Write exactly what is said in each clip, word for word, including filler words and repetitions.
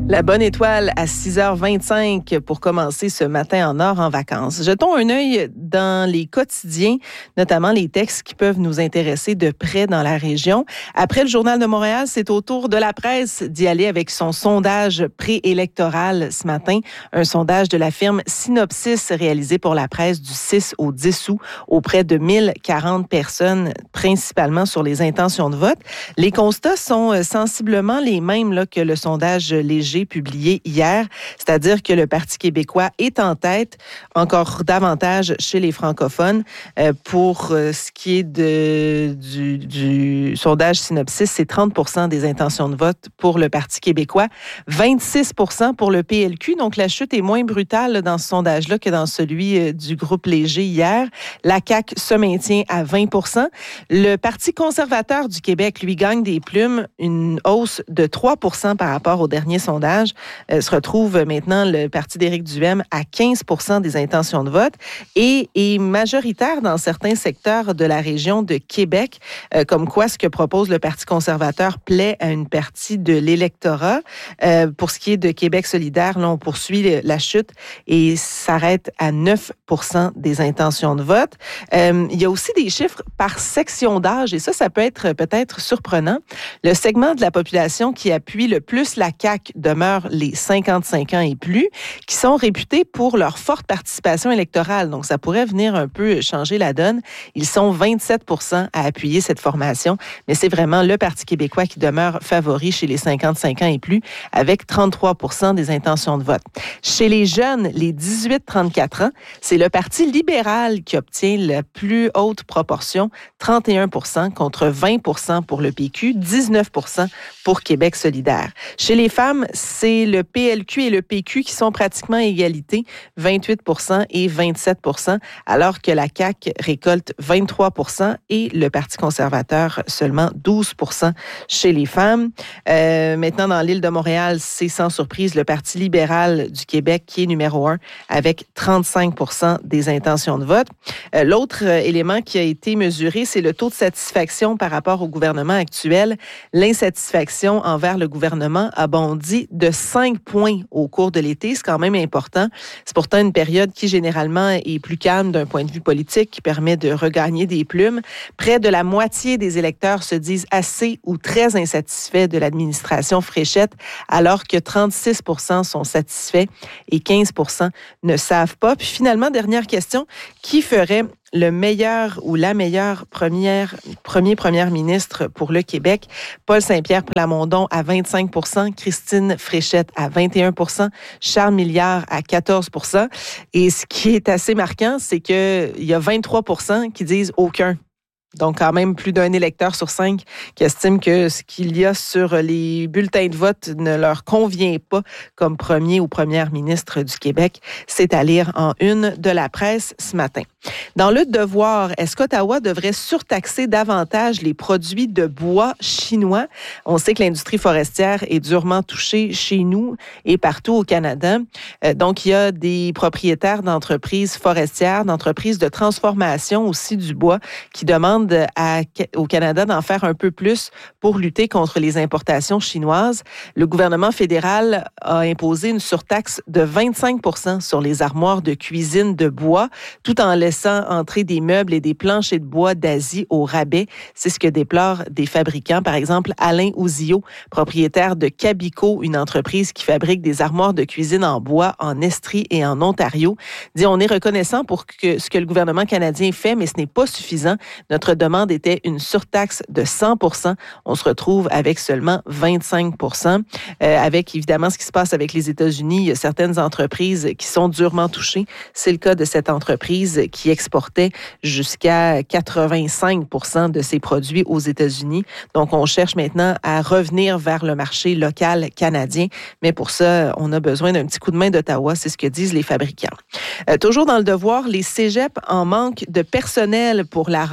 La bonne étoile à six heures vingt-cinq pour commencer ce matin en or en vacances. Jetons un œil dans les quotidiens, notamment les textes qui peuvent nous intéresser de près dans la région. Après le Journal de Montréal, c'est au tour de la presse d'y aller avec son sondage préélectoral ce matin. Un sondage de la firme Synopsis réalisé pour la presse du six au dix août auprès de mille quarante personnes, principalement sur les intentions de vote. Les constats sont sensiblement les mêmes là, que le sondage léger publié hier, c'est-à-dire que le Parti québécois est en tête, encore davantage chez les francophones. Euh, pour euh, ce qui est de, du, du sondage Synopsis, c'est trente pour cent des intentions de vote pour le Parti québécois, vingt-six pour cent pour le P L Q. Donc, la chute est moins brutale dans ce sondage-là que dans celui euh, du groupe léger hier. La C A Q se maintient à vingt pour cent. Le Parti conservateur du Québec, lui, gagne des plumes, une hausse de trois pour cent par rapport au dernier sondage. Euh, se retrouve maintenant le parti d'Éric Duhaime à quinze pour cent des intentions de vote et est majoritaire dans certains secteurs de la région de Québec, euh, comme quoi ce que propose le Parti conservateur plaît à une partie de l'électorat. Euh, pour ce qui est de Québec solidaire, là, on poursuit la chute et s'arrête à neuf pour cent des intentions de vote. Euh, il y a aussi des chiffres par section d'âge et ça, ça peut être peut-être surprenant. Le segment de la population qui appuie le plus la C A Q demeurent les cinquante-cinq ans et plus, qui sont réputés pour leur forte participation électorale. Donc, ça pourrait venir un peu changer la donne. Ils sont vingt-sept pour cent à appuyer cette formation, mais c'est vraiment le Parti québécois qui demeure favori chez les cinquante-cinq ans et plus, avec trente-trois pour cent des intentions de vote. Chez les jeunes, les dix-huit à trente-quatre ans, c'est le Parti libéral qui obtient la plus haute proportion, trente et un pour cent contre vingt pour cent pour le P Q, dix-neuf pour cent pour Québec solidaire. Chez les femmes, c'est le P L Q et le P Q qui sont pratiquement à égalité, vingt-huit pour cent et vingt-sept pour cent, alors que la C A Q récolte vingt-trois pour cent et le Parti conservateur seulement douze pour cent chez les femmes. Euh, maintenant, dans l'île de Montréal, c'est sans surprise le Parti libéral du Québec qui est numéro un avec trente-cinq pour cent des intentions de vote. Euh, l'autre euh, élément qui a été mesuré, c'est le taux de satisfaction par rapport au gouvernement actuel. L'insatisfaction envers le gouvernement a bondi de cinq points au cours de l'été. C'est quand même important. C'est pourtant une période qui, généralement, est plus calme d'un point de vue politique, qui permet de regagner des plumes. Près de la moitié des électeurs se disent assez ou très insatisfaits de l'administration Fréchette, alors que trente-six pour cent sont satisfaits et quinze pour cent ne savent pas. Puis finalement, dernière question, qui ferait le meilleur ou la meilleure première, premier première ministre pour le Québec? Paul Saint-Pierre Plamondon à vingt-cinq pour cent, Christine Fréchette à vingt et un pour cent, Charles Milliard à quatorze pour cent. Et ce qui est assez marquant, c'est qu'il y a vingt-trois pour cent qui disent aucun. Donc, quand même, plus d'un électeur sur cinq qui estime que ce qu'il y a sur les bulletins de vote ne leur convient pas comme premier ou première ministre du Québec. C'est à lire en une de la presse ce matin. Dans le devoir, est-ce qu'Ottawa devrait surtaxer davantage les produits de bois chinois? On sait que l'industrie forestière est durement touchée chez nous et partout au Canada. Donc, il y a des propriétaires d'entreprises forestières, d'entreprises de transformation aussi du bois qui demandent À, au Canada d'en faire un peu plus pour lutter contre les importations chinoises. Le gouvernement fédéral a imposé une surtaxe de vingt-cinq pour cent sur les armoires de cuisine de bois, tout en laissant entrer des meubles et des planchers de bois d'Asie au rabais. C'est ce que déplorent des fabricants. Par exemple, Alain Ouzillot, propriétaire de Cabico, une entreprise qui fabrique des armoires de cuisine en bois en Estrie et en Ontario, dit: on est reconnaissant pour que, ce que le gouvernement canadien fait, mais ce n'est pas suffisant. Notre demande était une surtaxe de cent pour cent. On se retrouve avec seulement vingt-cinq pour cent. Euh, avec évidemment ce qui se passe avec les États-Unis, il y a certaines entreprises qui sont durement touchées. C'est le cas de cette entreprise qui exportait jusqu'à quatre-vingt-cinq pour cent de ses produits aux États-Unis. Donc, on cherche maintenant à revenir vers le marché local canadien. Mais pour ça, on a besoin d'un petit coup de main d'Ottawa. C'est ce que disent les fabricants. Euh, toujours dans le devoir, les cégeps en manque de personnel pour la rentrée.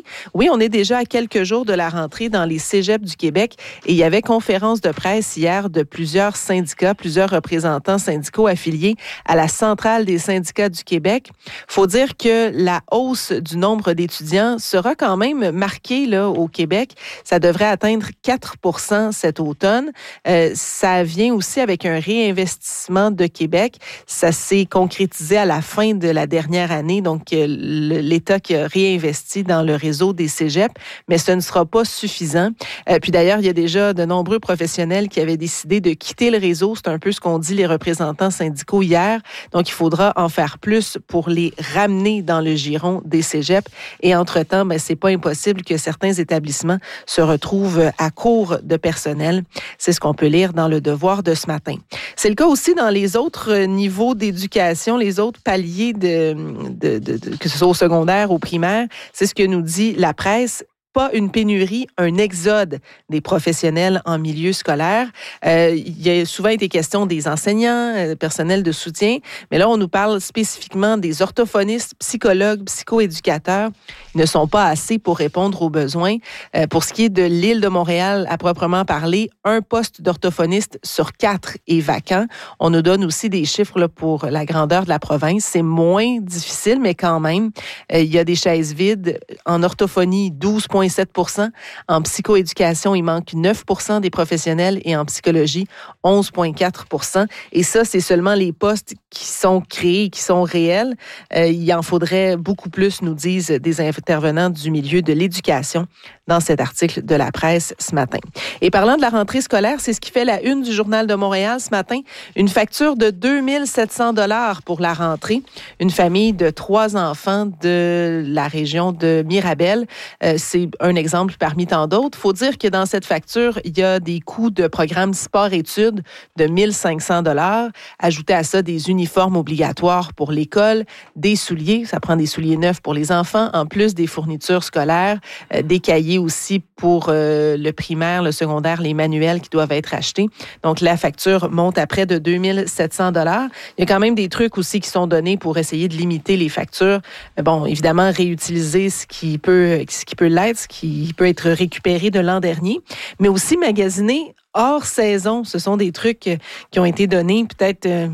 Oui, on est déjà à quelques jours de la rentrée dans les cégeps du Québec et il y avait conférence de presse hier de plusieurs syndicats, plusieurs représentants syndicaux affiliés à la centrale des syndicats du Québec. Faut dire que la hausse du nombre d'étudiants sera quand même marquée là, au Québec. Ça devrait atteindre quatre pour cent cet automne. Euh, ça vient aussi avec un réinvestissement de Québec. Ça s'est concrétisé à la fin de la dernière année, donc euh, l'État qui a réinvesti dans le réseau des cégeps, mais ce ne sera pas suffisant. Euh, puis d'ailleurs, il y a déjà de nombreux professionnels qui avaient décidé de quitter le réseau. C'est un peu ce qu'ont dit les représentants syndicaux hier. Donc, il faudra en faire plus pour les ramener dans le giron des cégeps. Et entre-temps, ben, c'est pas impossible que certains établissements se retrouvent à court de personnel. C'est ce qu'on peut lire dans Le Devoir de ce matin. C'est le cas aussi dans les autres niveaux d'éducation, les autres paliers, de, de, de, de, que ce soit au secondaire, au primaire. C'est ce que nous dit la presse. Pas une pénurie, un exode des professionnels en milieu scolaire. Euh, il y a souvent été question des enseignants, euh, personnel de soutien, mais là, on nous parle spécifiquement des orthophonistes, psychologues, psychoéducateurs. Ils ne sont pas assez pour répondre aux besoins. Euh, pour ce qui est de l'île de Montréal, à proprement parler, un poste d'orthophoniste sur quatre est vacant. On nous donne aussi des chiffres là, pour la grandeur de la province. C'est moins difficile, mais quand même, euh, il y a des chaises vides. En orthophonie, douze virgule sept pour cent. En psychoéducation, il manque neuf pour cent des professionnels et en psychologie, onze virgule quatre pour cent. Et ça, c'est seulement les postes qui sont créés, qui sont réels. Euh, il en faudrait beaucoup plus, nous disent des intervenants du milieu de l'éducation dans cet article de la presse ce matin. Et parlant de la rentrée scolaire, c'est ce qui fait la une du Journal de Montréal ce matin. Une facture de deux mille sept cents dollars pour la rentrée. Une famille de trois enfants de la région de Mirabel. Euh, c'est un exemple parmi tant d'autres. Il faut dire que dans cette facture, il y a des coûts de programme sport-études de mille cinq cents dollars. Ajouter à ça des uniformes obligatoires pour l'école, des souliers, ça prend des souliers neufs pour les enfants, en plus des fournitures scolaires, euh, des cahiers aussi pour euh, le primaire, le secondaire, les manuels qui doivent être achetés. Donc, la facture monte à près de deux mille sept cents dollars. Il y a quand même des trucs aussi qui sont donnés pour essayer de limiter les factures. Bon, évidemment, réutiliser ce qui peut, ce qui peut l'être, ce qui peut être récupéré de l'an dernier, mais aussi magasiner hors saison. Ce sont des trucs qui ont été donnés peut-être euh,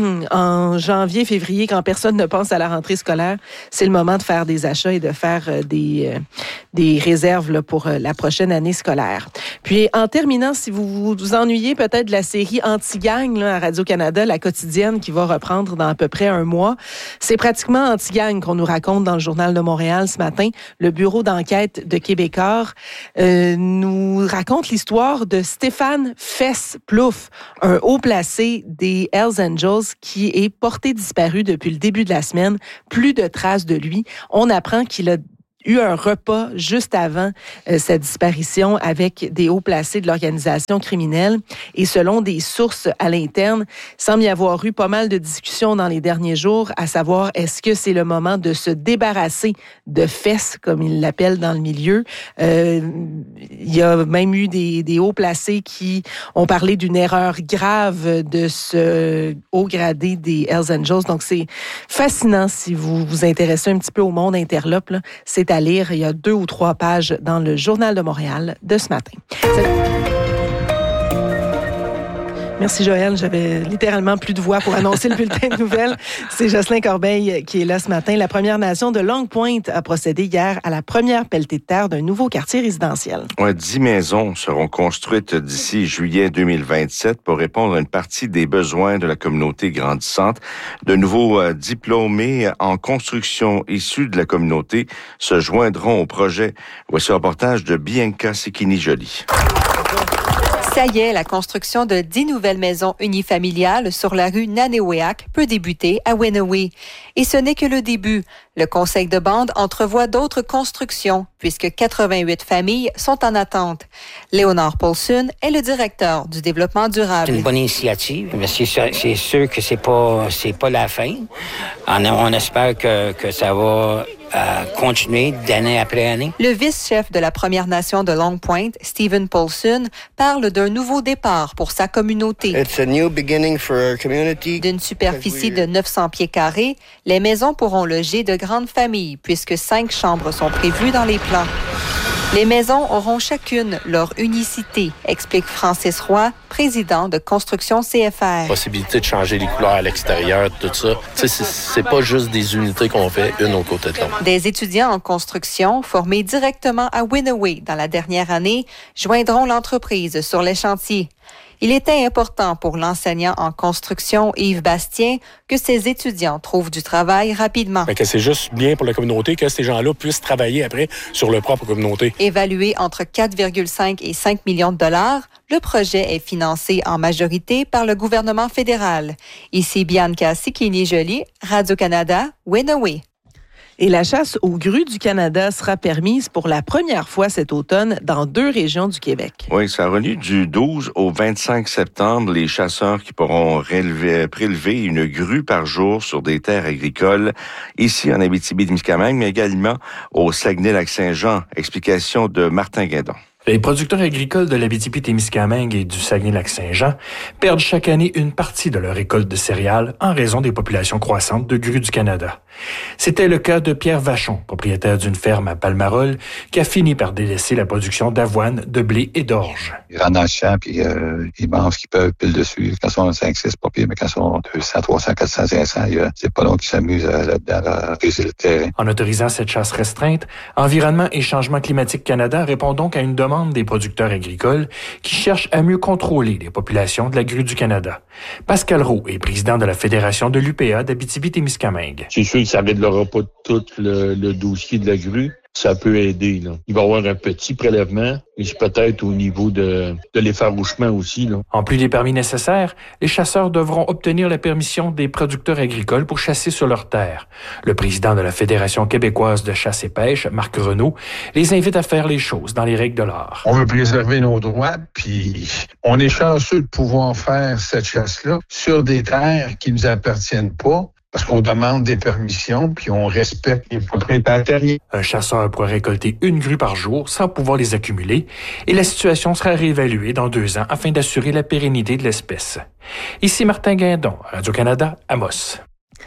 en janvier, février, quand personne ne pense à la rentrée scolaire. C'est le moment de faire des achats et de faire euh, des, euh, des réserves là, pour euh, la prochaine année scolaire. Puis, en terminant, si vous vous ennuyez peut-être de la série Anti-Gang là, à Radio-Canada, la quotidienne qui va reprendre dans à peu près un mois, c'est pratiquement Anti-Gang qu'on nous raconte dans le Journal de Montréal ce matin. Le bureau d'enquête de Québécois euh, nous raconte l'histoire de Stéphane Fess-Plouffe, un haut placé des Hells Angels qui est porté disparu depuis le début de la semaine. Plus de traces de lui. On apprend qu'il a eu un repas juste avant euh, sa disparition avec des hauts placés de l'organisation criminelle. Et selon des sources à l'interne, il semble y avoir eu pas mal de discussions dans les derniers jours, à savoir est-ce que c'est le moment de se débarrasser de Fess, comme ils l'appellent dans le milieu. Euh, il y a même eu des, des hauts placés qui ont parlé d'une erreur grave de ce haut gradé des Hells Angels. Donc, c'est fascinant si vous vous intéressez un petit peu au monde interlope. Là. C'est à lire. Il y a deux ou trois pages dans le Journal de Montréal de ce matin. C'est... Merci Joël, j'avais littéralement plus de voix pour annoncer le bulletin de nouvelles. C'est Jocelyn Corbeil qui est là ce matin. La Première Nation de Long Point a procédé hier à la première pelletée de terre d'un nouveau quartier résidentiel. Ouais, dix maisons seront construites d'ici juillet deux mille vingt-sept pour répondre à une partie des besoins de la communauté grandissante. De nouveaux euh, diplômés en construction issus de la communauté se joindront au projet. Voici un reportage de Bianca Sekini-Joly. Ça y est, la construction de dix nouvelles maisons unifamiliales sur la rue Nanéouéac peut débuter à Wenawee. Et ce n'est que le début. Le conseil de bande entrevoit d'autres constructions, puisque quatre-vingt-huit familles sont en attente. Léonard Paulson est le directeur du développement durable. C'est une bonne initiative, mais c'est sûr, c'est sûr que c'est pas, c'est pas la fin. On, on espère que, que ça va à continuer d'année après année. Le vice-chef de la Première Nation de Long Point, Stephen Paulson, parle d'un nouveau départ pour sa communauté. It's a new beginning for our community. D'une superficie de neuf cents pieds carrés, les maisons pourront loger de grandes familles puisque cinq chambres sont prévues dans les plans. Les maisons auront chacune leur unicité, explique Francis Roy, président de Construction C F R. Possibilité de changer les couleurs à l'extérieur, tout ça. Tu sais, c'est, c'est pas juste des unités qu'on fait une au côté de l'autre. Des étudiants en construction formés directement à Winaway dans la dernière année joindront l'entreprise sur les chantiers. Il était important pour l'enseignant en construction Yves Bastien que ses étudiants trouvent du travail rapidement. Mais que c'est juste bien pour la communauté que ces gens-là puissent travailler après sur leur propre communauté. Évalué entre quatre virgule cinq et cinq millions de dollars, le projet est financé en majorité par le gouvernement fédéral. Ici Bianca Sicchini-Joly, Radio-Canada, Winaway. Et la chasse aux grues du Canada sera permise pour la première fois cet automne dans deux régions du Québec. Oui, ça relie du douze au vingt-cinq septembre les chasseurs qui pourront rélever, prélever une grue par jour sur des terres agricoles ici en Abitibi-Témiscamingue, mais également au Saguenay-Lac-Saint-Jean. Explication de Martin Guindon. Les producteurs agricoles de l'Abitibi-Témiscamingue et du Saguenay-Lac-Saint-Jean perdent chaque année une partie de leur récolte de céréales en raison des populations croissantes de grues du Canada. C'était le cas de Pierre Vachon, propriétaire d'une ferme à Palmarol, qui a fini par délaisser la production d'avoine, de blé et d'orge. Ils rentrent dans le champ, puis euh, ils mangent ce qu'ils peuvent, pile dessus. Quand ils sont cinq six, pas pire, mais quand ils sont deux cents, trois cents, quatre cents, cinq cents, euh, c'est pas long qu'ils s'amusent euh, là-dedans à briser le terrain. En autorisant cette chasse restreinte, Environnement et Changement climatique Canada répond donc à une demande des producteurs agricoles qui cherchent à mieux contrôler les populations de la grue du Canada. Pascal Roux est président de la Fédération de l'U P A d'Abitibi-Témiscamingue. C'est sûr que ça ne réglera pas tout le, le dossier de la grue. Ça peut aider, là. Il va y avoir un petit prélèvement, et c'est peut-être au niveau de, de l'effarouchement aussi, là. En plus des permis nécessaires, les chasseurs devront obtenir la permission des producteurs agricoles pour chasser sur leurs terres. Le président de la Fédération québécoise de chasse et pêche, Marc Renaud, les invite à faire les choses dans les règles de l'art. On veut préserver nos droits, puis on est chanceux de pouvoir faire cette chasse-là sur des terres qui ne nous appartiennent pas. Parce qu'on demande des permissions, puis on respecte les propriétaires terriens. Un chasseur pourra récolter une grue par jour sans pouvoir les accumuler, et la situation sera réévaluée dans deux ans afin d'assurer la pérennité de l'espèce. Ici Martin Guindon, Radio-Canada, Amos.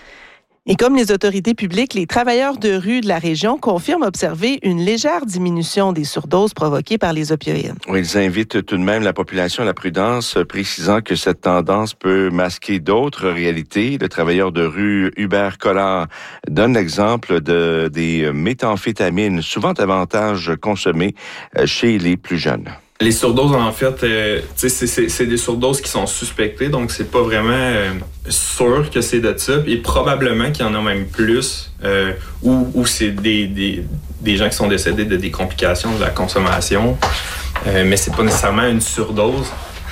Et comme les autorités publiques, les travailleurs de rue de la région confirment observer une légère diminution des surdoses provoquées par les opioïdes. Oui, ils invitent tout de même la population à la prudence, précisant que cette tendance peut masquer d'autres réalités. Le travailleur de rue Hubert Collard donne l'exemple de, des méthamphétamines, souvent davantage consommées chez les plus jeunes. Les surdoses, en fait, euh, c'est, c'est, c'est des surdoses qui sont suspectées, donc c'est pas vraiment euh, sûr que c'est de ça. Et probablement qu'il y en a même plus, euh, ou, ou c'est des, des, des gens qui sont décédés de des complications de la consommation, euh, mais c'est pas nécessairement une surdose.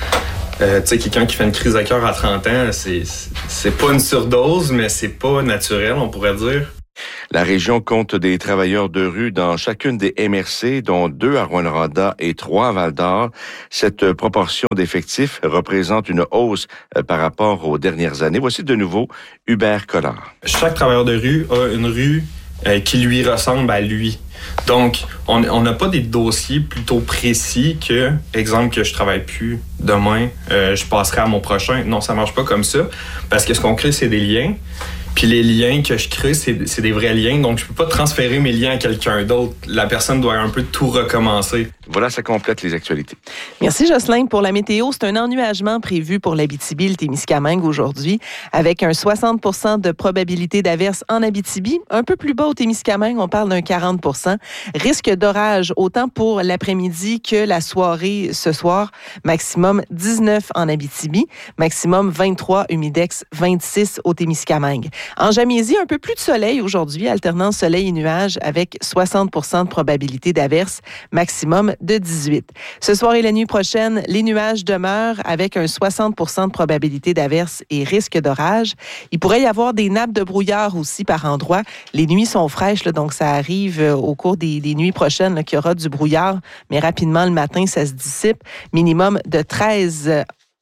Euh, tu sais, quelqu'un qui fait une crise de cœur à trente ans, c'est, c'est pas une surdose, mais c'est pas naturel, on pourrait dire. La région compte des travailleurs de rue dans chacune des M R C, dont deux à Rouyn-Noranda et trois à Val-d'Or. Cette proportion d'effectifs représente une hausse par rapport aux dernières années. Voici de nouveau Hubert Collard. Chaque travailleur de rue a une rue euh, qui lui ressemble à lui. Donc, on n'a pas des dossiers plutôt précis que, exemple, que je travaille plus demain, euh, je passerai à mon prochain. Non, ça marche pas comme ça. Parce que ce qu'on crée, c'est des liens. Puis les liens que je crée, c'est, c'est des vrais liens. Donc, je peux pas transférer mes liens à quelqu'un d'autre. La personne doit un peu tout recommencer. Voilà, ça complète les actualités. Merci Jocelyn pour la météo. C'est un ennuagement prévu pour l'Abitibi, le Témiscamingue aujourd'hui, avec un soixante pour cent de probabilité d'averse en Abitibi. Un peu plus bas au Témiscamingue, on parle d'un quarante pour cent. Risque d'orage autant pour l'après-midi que la soirée ce soir. Maximum dix-neuf en Abitibi, maximum vingt-trois, humidex vingt-six au Témiscamingue. En Jamaisie, un peu plus de soleil aujourd'hui, alternance soleil et nuages avec soixante pour cent de probabilité d'averse, maximum de dix-huit. Ce soir et la nuit prochaine, les nuages demeurent avec un soixante pour cent de probabilité d'averse et risque d'orage. Il pourrait y avoir des nappes de brouillard aussi par endroits. Les nuits sont fraîches, là, donc ça arrive au cours des, des nuits prochaines là, qu'il y aura du brouillard, mais rapidement le matin, ça se dissipe. Minimum de treize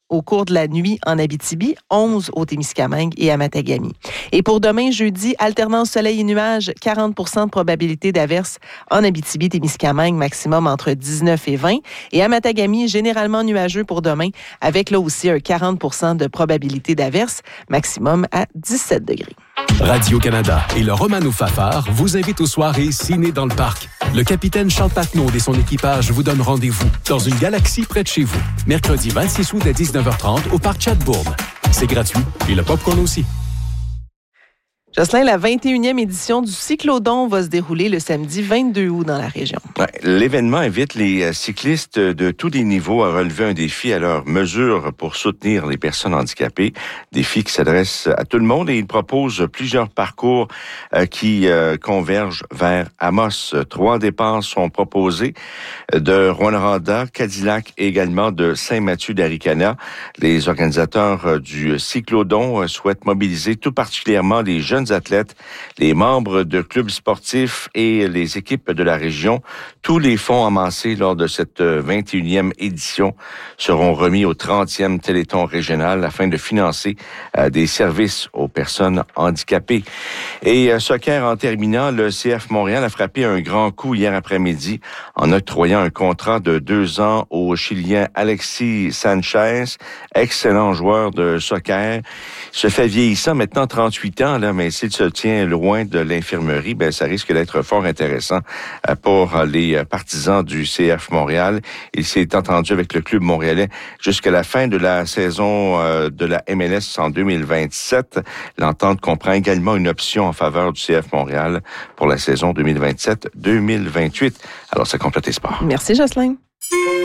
au cours de la nuit en Abitibi, onze au Témiscamingue et à Matagami. Et pour demain, jeudi, alternance soleil et nuages, quarante pour cent de probabilité d'averse en Abitibi, Témiscamingue, maximum entre dix-neuf et vingt. Et à Matagami, généralement nuageux pour demain, avec là aussi un quarante pour cent de probabilité d'averse, maximum à dix-sept degrés. Radio-Canada et le Romano Fafard vous invitent aux soirées Ciné dans le parc. Le capitaine Charles Patnaud et son équipage vous donnent rendez-vous dans une galaxie près de chez vous. Mercredi vingt-six août à dix-neuf heures trente au parc Chatbourne. C'est gratuit et le popcorn aussi. Jocelyn, la vingt et unième édition du Cyclodon va se dérouler le samedi vingt-deux août dans la région. Ouais, l'événement invite les cyclistes de tous les niveaux à relever un défi à leur mesure pour soutenir les personnes handicapées. Défi qui s'adresse à tout le monde et il propose plusieurs parcours euh, qui euh, convergent vers Amos. Trois départs sont proposés de Rouyn-Noranda, Cadillac et également de Saint-Mathieu-d'Aricana. Les organisateurs du Cyclodon souhaitent mobiliser tout particulièrement les jeunes athlètes, les membres de clubs sportifs et les équipes de la région. Tous les fonds amassés lors de cette vingt et unième édition seront remis au trentième Téléthon régional afin de financer euh, des services aux personnes handicapées. Et euh, soccer en terminant, le C F Montréal a frappé un grand coup hier après-midi en octroyant un contrat de deux ans au Chilien Alexis Sanchez, excellent joueur de soccer. Il se fait vieillissant, maintenant trente-huit ans, là, mais s'il se tient loin de l'infirmerie, ben ça risque d'être fort intéressant pour les partisans du C F Montréal. Il s'est entendu avec le club montréalais jusqu'à la fin de la saison de la M L S en deux mille vingt-sept. L'entente comprend également une option en faveur du C F Montréal pour la saison deux mille vingt-sept deux mille vingt-huit. Alors, ça complète les sports. Merci, Jocelyn.